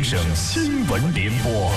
省新闻联播。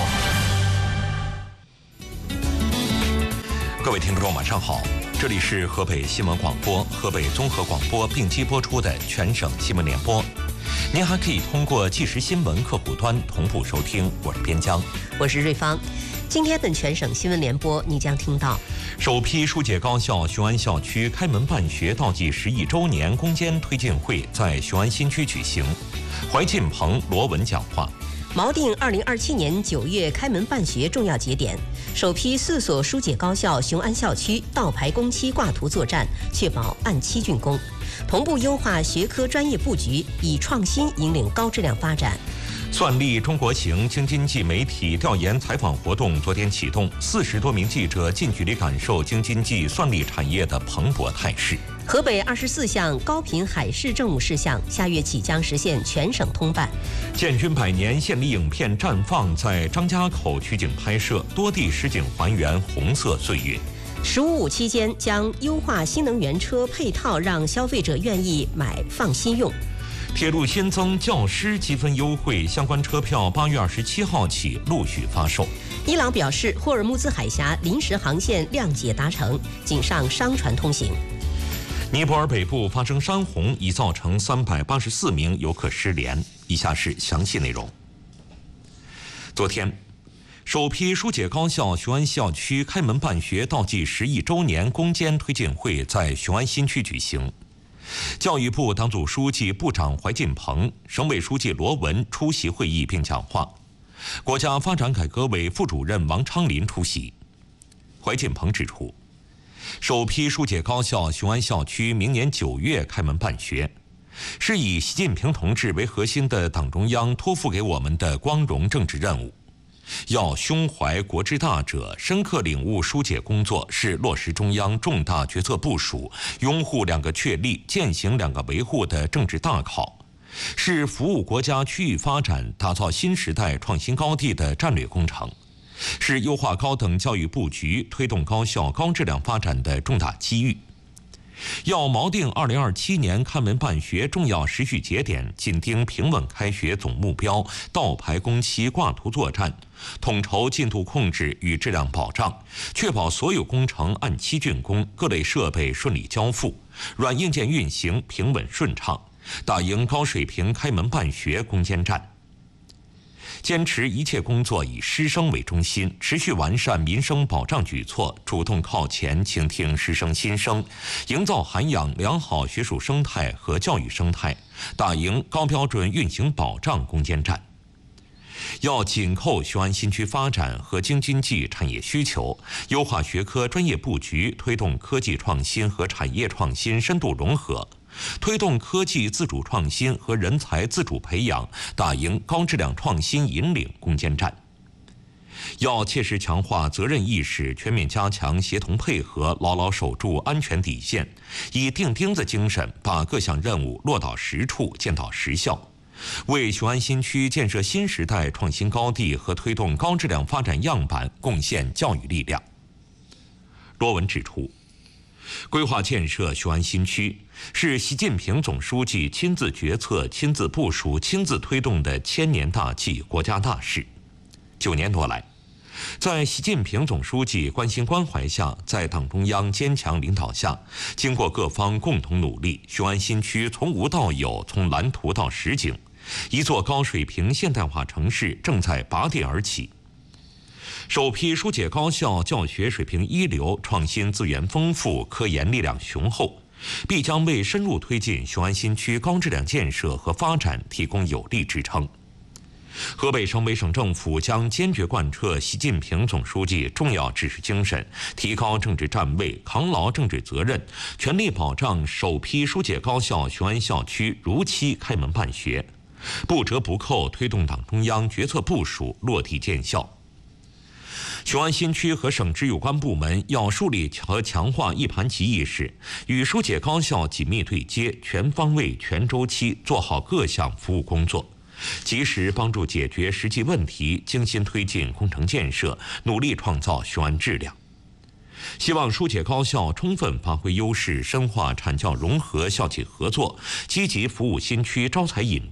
各位听众，晚上好，这里是河北新闻广播、河北综合广播并机播出的全省新闻联播。您还可以通过即时新闻客户端同步收听。我是边疆， 我是瑞芳。今天的全省新闻联播，你将听到： 首批疏解高校雄安校区开门办学倒计时1周年攻坚推进会在雄安新区举行，怀进鹏、罗文讲话。 锚定2027年9月开门办学重要节点，首批4所疏解高校雄安校区倒排工期挂图作战，确保按期竣工，同步优化学科专业布局，以创新引领高质量发展。 算力中国行京津冀媒体调研采访活动昨天启动，40多名记者近距离感受京津冀算力产业的蓬勃态势。 河北24项高频海事政务事项下月起将实现全省通办。 建军100年献礼影片绽放在张家口取景拍摄，多地实景还原红色岁月。 “15+5”期间将优化新能源车配套，让消费者愿意买放心用。 铁路新增教师积分优惠，相关车票8月27号起陆续发售。 伊朗表示，霍尔木兹海峡临时航线谅解达成，仅上商船通行。 尼泊尔北部发生山洪，已造成384名游客失联。以下是详细内容。昨天，首批疏解高校雄安校区开门办学倒计时1周年攻坚推进会在雄安新区举行。教育部党组书记、部长怀进鹏、省委书记罗文出席会议并讲话，国家发展改革委副主任王昌林出席。怀进鹏指出，首批疏解高校雄安校区明年9月开门办学，是以习近平同志为核心的党中央托付给我们的光荣政治任务。要胸怀国之大者，深刻领悟疏解工作是落实中央重大决策部署、拥护2个确立、践行2个维护的政治大考，是服务国家区域发展、打造新时代创新高地的战略工程，是优化高等教育布局、推动高校高质量发展的重大机遇。要锚定2027年开门办学重要时序节点，紧盯平稳开学总目标，倒排工期挂图作战，统筹进度控制与质量保障，确保所有工程按期竣工，各类设备顺利交付，软硬件运行平稳顺畅，打赢高水平开门办学攻坚战。坚持一切工作以师生为中心，持续完善民生保障举措，主动靠前倾听师生心声，营造涵养良好学术生态和教育生态，打赢高标准运行保障攻坚战。要紧扣雄安新区发展和京津冀产业需求，优化学科专业布局，推动科技创新和产业创新深度融合，推动科技自主创新和人才自主培养，打赢高质量创新引领攻坚战。要切实强化责任意识，全面加强协同配合，牢牢守住安全底线，以钉钉子精神把各项任务落到实处，见到实效，为雄安新区建设新时代创新高地和推动高质量发展样板贡献教育力量。罗文指出，规划建设雄安新区是习近平总书记亲自决策、亲自部署、亲自推动的千年大计、国家大事。9年多来，在习近平总书记关心关怀下，在党中央坚强领导下，经过各方共同努力，雄安新区从无到有，从蓝图到实景，一座高水平现代化城市正在拔地而起。首批疏解高校教学水平一流，创新资源丰富，科研力量雄厚，必将为深入推进雄安新区高质量建设和发展提供有力支撑。河北省委省政府将坚决贯彻习近平总书记重要指示精神，提高政治站位，扛牢政治责任，全力保障首批疏解高校雄安校区如期开门办学，不折不扣推动党中央决策部署落地见效。雄安新区和省直有关部门要树立和强化一盘棋意识，与疏解高校紧密对接，全方位、全周期做好各项服务工作，及时帮助解决实际问题，精心推进工程建设，努力创造雄安质量。希望疏解高校充分发挥优势，深化产教融合、校企合作，积极服务新区招才引智，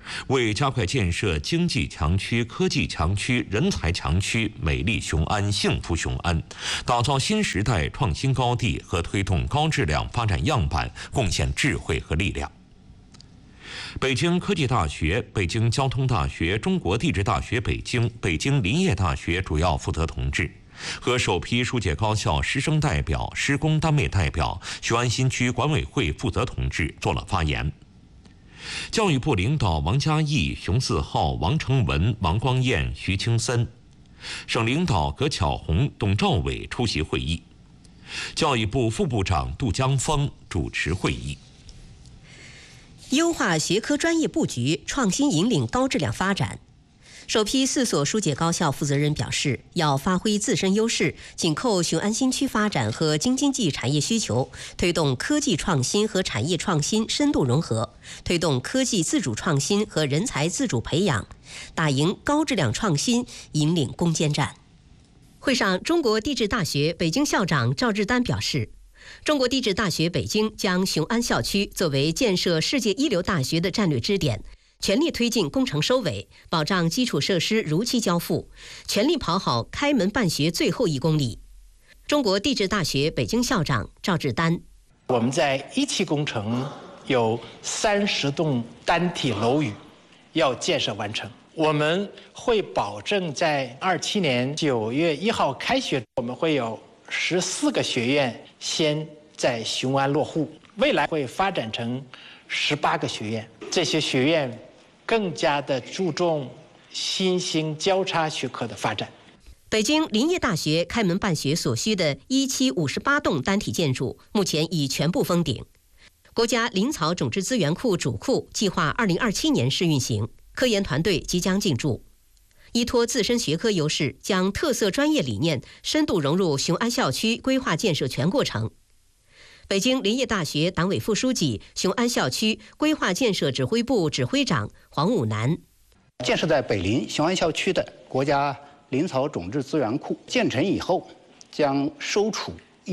为加快建设经济强区、科技强区、人才强区、美丽雄安、幸福雄安，打造新时代创新高地和推动高质量发展样板，贡献智慧和力量。北京科技大学、北京交通大学、中国地质大学北京、北京林业大学主要负责同志和首批疏解高校师生代表、施工单位代表、雄安新区管委会负责同志做了发言。教育部领导王嘉毅、熊四浩、王成文、王光彦、徐清森，省领导葛巧红、董兆伟出席会议。教育部副部长杜江峰主持会议。 优化学科专业布局，创新引领高质量发展。首批4所疏解高校负责人表示，要发挥自身优势，紧扣雄安新区发展和京津冀产业需求，推动科技创新和产业创新深度融合，推动科技自主创新和人才自主培养，打赢高质量创新引领攻坚战。会上，中国地质大学北京校长赵志丹表示，中国地质大学北京将雄安校区作为建设世界一流大学的战略支点，全力推进工程收尾，保障基础设施如期交付，全力跑好开门办学最后1公里。中国地质大学北京校长赵志丹： 我们在1期工程有30栋单体楼宇要建设完成，我们会保证在27年9月1号开学，我们会有14个学院先在雄安落户，未来会发展成18个学院，这些学院更加的注重新兴交叉学科的发展。 北京林业大学开门办学所需的1期58栋单体建筑，目前已全部封顶。国家林草种质资源库主库计划2027年试运行，科研团队即将进驻。依托自身学科优势，将特色专业理念深度融入雄安校区规划建设全过程。北京林业大学党委副书记、雄安校区规划建设指挥部指挥长黄武南： 建设在北林雄安校区的国家林草种质资源库建成以后，将收储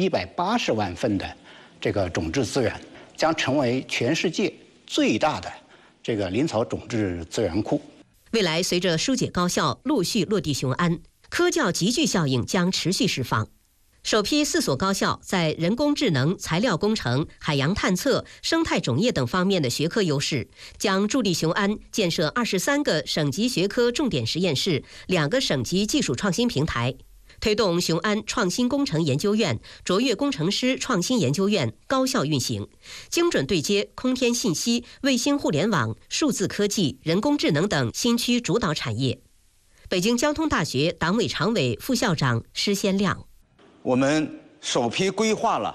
180万份的这个种质资源，将成为全世界最大的这个林草种质资源库。 未来随着疏解高校陆续落地雄安，科教集聚效应将持续释放。首批4所高校在人工智能、材料工程、海洋探测、生态种业等方面的学科优势，将助力雄安建设23个省级学科重点实验室、2个省级技术创新平台，推动雄安创新工程研究院、卓越工程师创新研究院高效运行，精准对接空天信息、卫星互联网、数字科技、人工智能等新区主导产业。北京交通大学党委常委、副校长施先亮： 我们首批规划了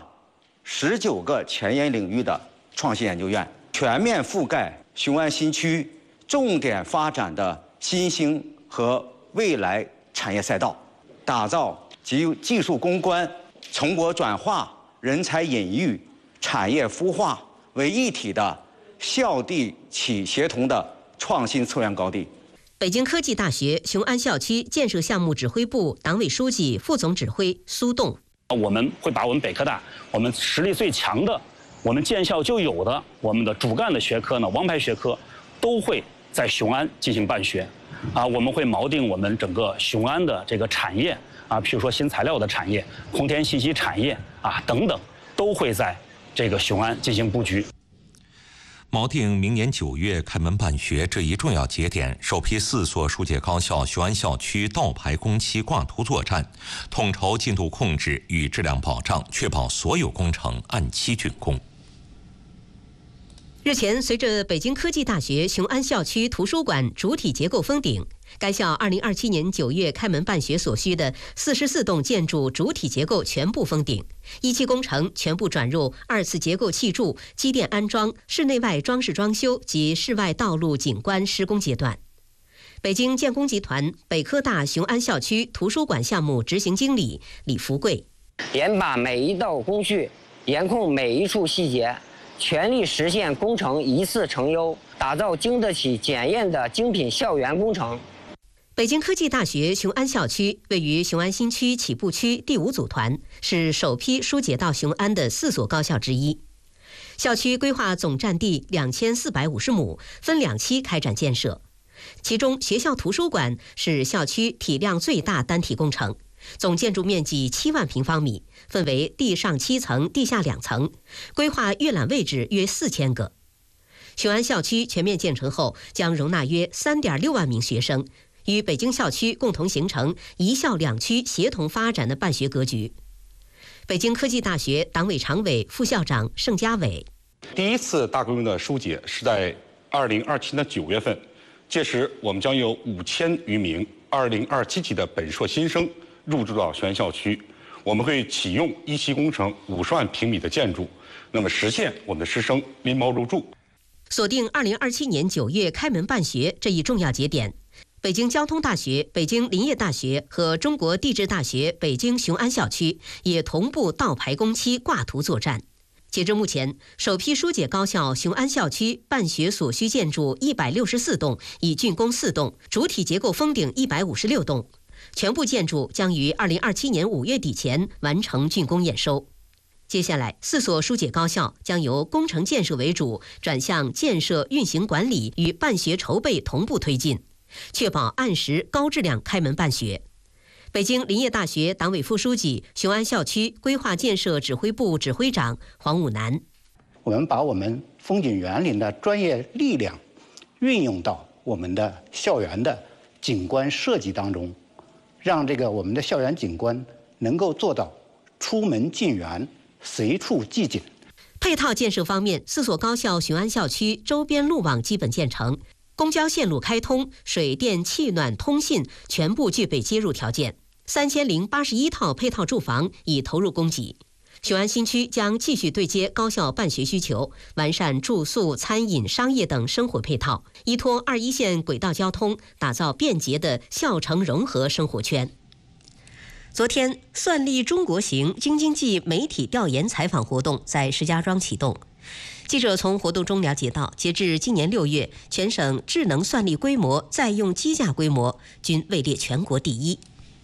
19个前沿领域的创新研究院，全面覆盖雄安新区重点发展的新兴和未来产业赛道，打造集技术攻关、成果转化、人才引育、产业孵化为一体的校地企协同的创新策源高地。 北京科技大学雄安校区建设项目指挥部党委书记、副总指挥苏栋： 我们会把我们北科大我们实力最强的、我们建校就有的、我们的主干的学科呢，王牌学科，都会在雄安进行办学。我们会锚定我们整个雄安的这个产业譬如说新材料的产业、空天信息产业等等，都会在这个雄安进行布局。 锚定明年9月开门办学这一重要节点，首批4所疏解高校雄安校区倒排工期挂图作战，统筹进度控制与质量保障，确保所有工程按期竣工。 日前，随着北京科技大学雄安校区图书馆主体结构封顶，该校2027年9月开门办学所需的44栋建筑主体结构全部封顶，1期工程全部转入2次结构砌筑、机电安装、室内外装饰装修及室外道路景观施工阶段。北京建工集团北科大雄安校区图书馆项目执行经理李福贵： 严把每一道工序，严控每一处细节，全力实现工程一次成优，打造经得起检验的精品校园工程。 北京科技大学雄安校区位于雄安新区起步区第5组团，是首批疏解到雄安的4所高校之一。 校区规划总占地2450亩，分2期开展建设。其中，学校图书馆是校区体量最大单体工程，总建筑面积7万平方米，分为地上7层、地下2层，规划阅览位置约4000个。雄安校区全面建成后，将容纳约3.6万名学生，与北京校区共同形成一校两区协同发展的办学格局。北京科技大学党委常委、副校长盛家伟： 第一次大规模的收解是在2027年9月份，届时我们将有5000余名2027级的本硕新生入住到雄安校区。我们会启用一期工程50万平米的建筑，那么实现我们的师生拎包入住。 锁定2027年9月开门办学这一重要节点，北京交通大学、北京林业大学和中国地质大学北京雄安校区也同步倒排工期挂图作战。截至目前，首批疏解高校雄安校区办学所需建筑164栋，已竣工4栋，主体结构封顶156栋，全部建筑将于2027年5月底前完成竣工验收。接下来，4所疏解高校将由工程建设为主，转向建设运行管理与办学筹备同步推进，确保按时高质量开门办学。北京林业大学党委副书记、雄安校区规划建设指挥部指挥长黄武南： 我们把我们风景园林的专业力量运用到我们的校园的景观设计当中，让我们的校园景观能够做到出门进园，随处即景。 配套建设方面，4所高校雄安校区周边路网基本建成，公交线路开通，水电气暖通信全部具备接入条件，3081套配套住房已投入供给。雄安新区将继续对接高校办学需求，完善住宿、餐饮、商业等生活配套，依托21线轨道交通，打造便捷的校城融合生活圈。昨天，算力中国行京津冀媒体调研采访活动在石家庄启动。记者从活动中了解到，截至今年6月，全省智能算力规模、在用机架规模均位列全国第一。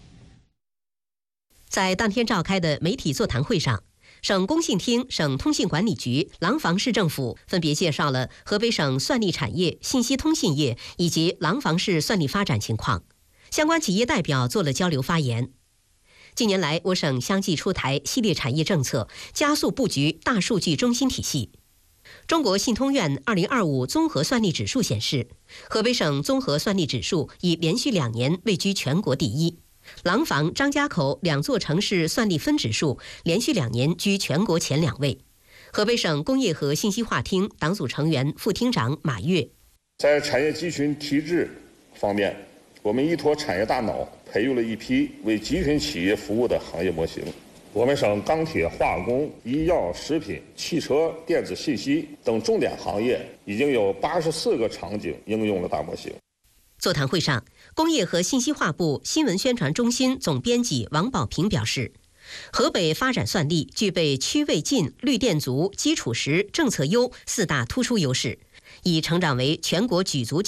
在当天召开的媒体座谈会上，省工信厅、省通信管理局、廊坊市政府分别介绍了河北省算力产业、信息通信业以及廊坊市算力发展情况。相关企业代表做了交流发言。近年来，我省相继出台系列产业政策，加速布局大数据中心体系。中国信通院2025综合算力指数显示，河北省综合算力指数已连续2年位居全国第一。廊坊、张家口2座城市算力分指数连续2年居全国前2位。河北省工业和信息化厅党组成员、副厅长马跃： 在产业集群提质方面，我们依托产业大脑，培育了一批为集群企业服务的行业模型。我们省钢铁、化工、医药、食品、汽车、电子信息等重点行业已经有84个场景应用了大模型。 座谈会上，工业和信息化部新闻宣传中心总编辑王宝平表示，河北发展算力具备区位近、绿电足、基础实、政策优4大突出优势，已成长为全国举足